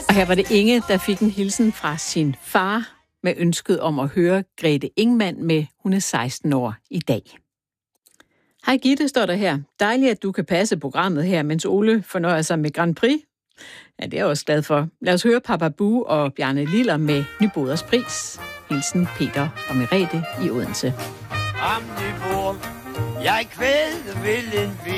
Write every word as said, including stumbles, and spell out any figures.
Og her var det Inge, der fik en hilsen fra sin far med ønsket om at høre Grete Ingemann med, hun er seksten år i dag. Hej Gitte, står der her. Dejligt, at du kan passe programmet her, mens Ole fornøjer sig med Grand Prix. Ja, det er jeg også glad for. Lad os høre Papa Bue og Bjarne Liller med Nyboders Pris. Hilsen Peter og Merete i Odense. Om Nybod, jeg kvæde vil en